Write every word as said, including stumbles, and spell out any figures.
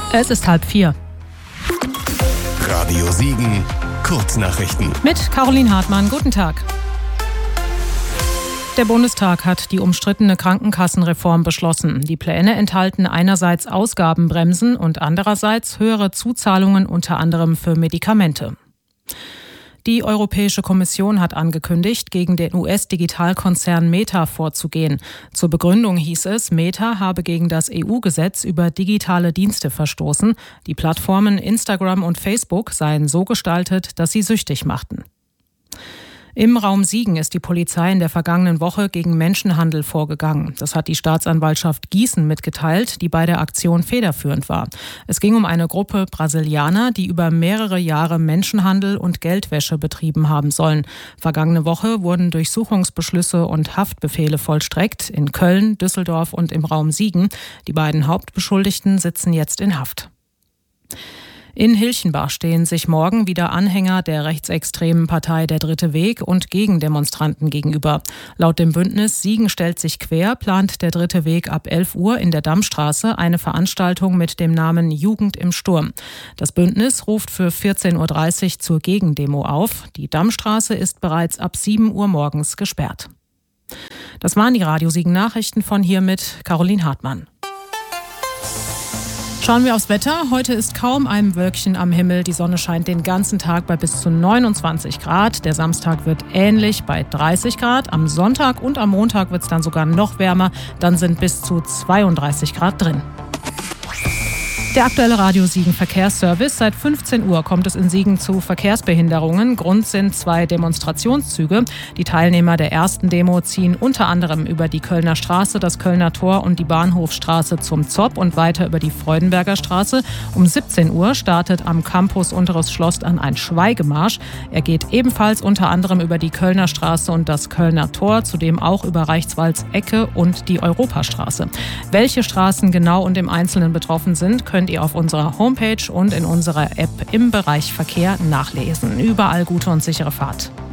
Es ist halb vier. Radio Siegen, Kurznachrichten. Mit Caroline Hartmann, guten Tag. Der Bundestag hat die umstrittene Krankenkassenreform beschlossen. Die Pläne enthalten einerseits Ausgabenbremsen und andererseits höhere Zuzahlungen unter anderem für Medikamente. Die Europäische Kommission hat angekündigt, gegen den U S-Digitalkonzern Meta vorzugehen. Zur Begründung hieß es, Meta habe gegen das E U-Gesetz über digitale Dienste verstoßen. Die Plattformen Instagram und Facebook seien so gestaltet, dass sie süchtig machten. Im Raum Siegen ist die Polizei in der vergangenen Woche gegen Menschenhandel vorgegangen. Das hat die Staatsanwaltschaft Gießen mitgeteilt, die bei der Aktion federführend war. Es ging um eine Gruppe Brasilianer, die über mehrere Jahre Menschenhandel und Geldwäsche betrieben haben sollen. Vergangene Woche wurden Durchsuchungsbeschlüsse und Haftbefehle vollstreckt in Köln, Düsseldorf und im Raum Siegen. Die beiden Hauptbeschuldigten sitzen jetzt in Haft. In Hilchenbach stehen sich morgen wieder Anhänger der rechtsextremen Partei Der Dritte Weg und Gegendemonstranten gegenüber. Laut dem Bündnis Siegen stellt sich quer plant Der Dritte Weg ab elf Uhr in der Dammstraße eine Veranstaltung mit dem Namen Jugend im Sturm. Das Bündnis ruft für vierzehn Uhr dreißig zur Gegendemo auf. Die Dammstraße ist bereits ab sieben Uhr morgens gesperrt. Das waren die Radio Siegen Nachrichten von hier mit Caroline Hartmann. Schauen wir aufs Wetter. Heute ist kaum ein Wölkchen am Himmel. Die Sonne scheint den ganzen Tag bei bis zu neunundzwanzig Grad. Der Samstag wird ähnlich bei dreißig Grad. Am Sonntag und am Montag wird es dann sogar noch wärmer. Dann sind bis zu zweiunddreißig Grad drin. Der aktuelle Radio Siegen Verkehrsservice. Seit fünfzehn Uhr kommt es in Siegen zu Verkehrsbehinderungen. Grund sind zwei Demonstrationszüge. Die Teilnehmer der ersten Demo ziehen unter anderem über die Kölner Straße, das Kölner Tor und die Bahnhofstraße zum Zopp und weiter über die Freudenberger Straße. Um siebzehn Uhr startet am Campus Unteres Schloss dann ein Schweigemarsch. Er geht ebenfalls unter anderem über die Kölner Straße und das Kölner Tor, zudem auch über Reichswalds Ecke und die Europastraße. Welche Straßen genau und im Einzelnen betroffen sind, könnt ihr auf unserer Homepage und in unserer App im Bereich Verkehr nachlesen. Überall gute und sichere Fahrt.